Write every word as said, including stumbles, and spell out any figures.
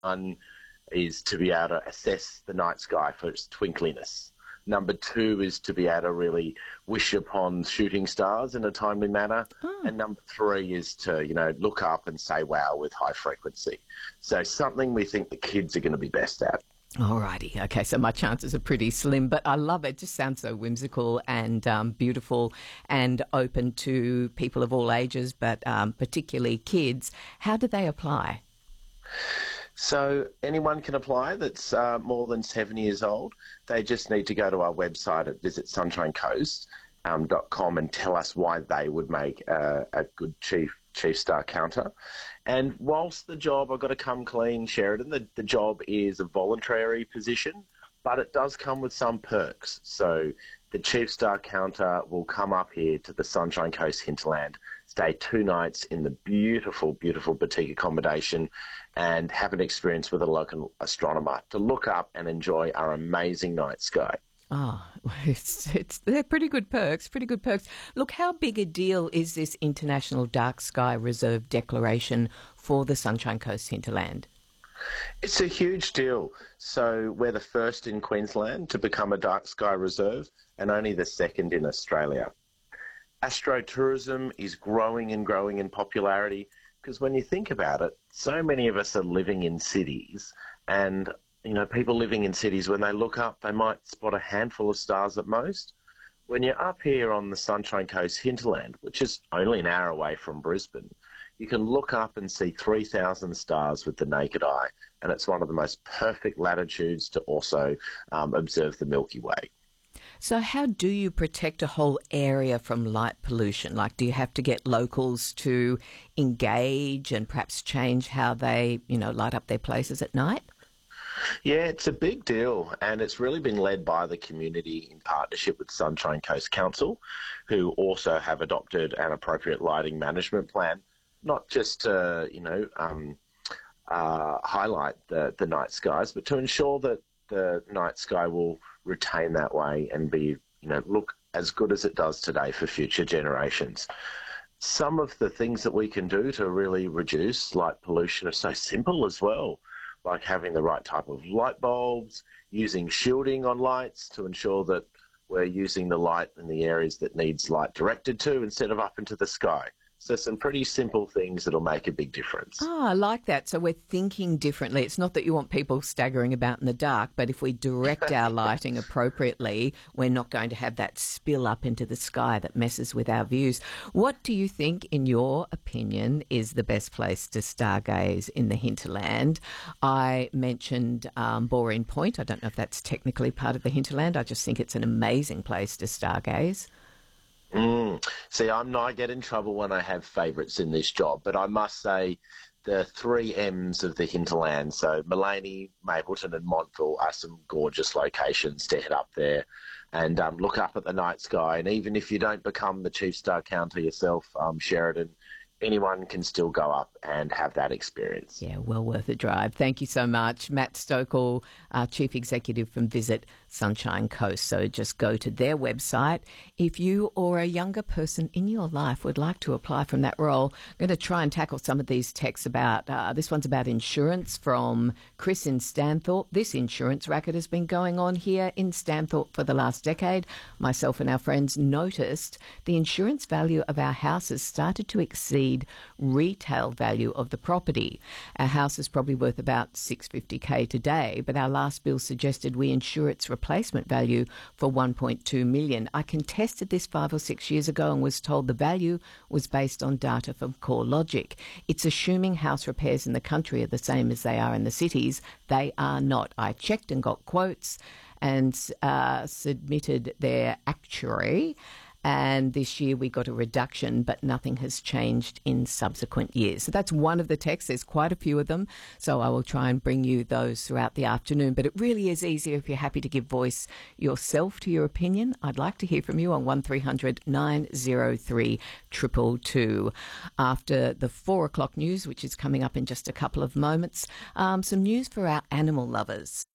One is to be able to assess the night sky for its twinkliness. Number two is to be able to really wish upon shooting stars in a timely manner. Oh. And number three is to, you know, look up and say wow with high frequency. So something we think the kids are going to be best at. Alrighty, okay, so my chances are pretty slim, but I love it. It just sounds so whimsical and um, beautiful and open to people of all ages, but um, particularly kids. How do they apply? So anyone can apply that's uh, more than seven years old. They just need to go to our website at visit sunshine coast dot com and tell us why they would make a, a good chief chief star counter. And whilst the job, I've got to come clean, Sheridan, the, the job is a voluntary position, but it does come with some perks. So the chief star counter will come up here to the Sunshine Coast hinterland, stay two nights in the beautiful, beautiful boutique accommodation and have an experience with a local astronomer to look up and enjoy our amazing night sky. Oh, it's, it's, they're pretty good perks, pretty good perks. Look, how big a deal is this International Dark Sky Reserve Declaration for the Sunshine Coast hinterland? It's a huge deal. So we're the first in Queensland to become a dark sky reserve and only the second in Australia. Astrotourism is growing and growing in popularity because when you think about it, so many of us are living in cities and, you know, people living in cities, when they look up, they might spot a handful of stars at most. When you're up here on the Sunshine Coast hinterland, which is only an hour away from Brisbane, you can look up and see three thousand stars with the naked eye, and it's one of the most perfect latitudes to also um, observe the Milky Way. So how do you protect a whole area from light pollution? Like, do you have to get locals to engage and perhaps change how they, you know, light up their places at night? Yeah, it's a big deal, and it's really been led by the community in partnership with Sunshine Coast Council, who also have adopted an appropriate lighting management plan, not just to, you know, um, uh, highlight the, the night skies, but to ensure that the night sky will retain that way and be, you know, look as good as it does today for future generations. Some of the things that we can do to really reduce light pollution are so simple as well, like having the right type of light bulbs, using shielding on lights to ensure that we're using the light in the areas that needs light directed to instead of up into the sky. So some pretty simple things that'll make a big difference. Oh, I like that. So we're thinking differently. It's not that you want people staggering about in the dark, but if we direct our lighting appropriately, we're not going to have that spill up into the sky that messes with our views. What do you think, in your opinion, is the best place to stargaze in the hinterland? I mentioned um, Boreen Point. I don't know if that's technically part of the hinterland. I just think it's an amazing place to stargaze. Mm. See, I'm I get in trouble when I have favourites in this job, but I must say the three M's of the hinterland, so Mullaney, Mapleton and Montville are some gorgeous locations to head up there and um, look up at the night sky. And even if you don't become the chief star counter yourself, um, Sheridan, anyone can still go up and have that experience. Yeah, well worth a drive. Thank you so much. Matt Stokel, uh, Chief Executive from Visit Sunshine Coast. So just go to their website. If you or a younger person in your life would like to apply from that role, I'm going to try and tackle some of these texts about, uh, this one's about insurance from Chris in Stanthorpe. This insurance racket has been going on here in Stanthorpe for the last decade. Myself and our friends noticed the insurance value of our houses started to exceed retail value of the property. Our house is probably worth about six hundred fifty thousand today, but our last bill suggested we insure its replacement value for one point two million dollars. I contested this five or six years ago and was told the value was based on data from CoreLogic. It's assuming house repairs in the country are the same as they are in the cities. They are not. I checked and got quotes and uh, submitted their actuary. And this year we got a reduction, but nothing has changed in subsequent years. So that's one of the texts. There's quite a few of them. So I will try and bring you those throughout the afternoon. But it really is easier if you're happy to give voice yourself to your opinion. I'd like to hear from you on one three hundred nine oh three two two two. After the four o'clock news, which is coming up in just a couple of moments, um, some news for our animal lovers.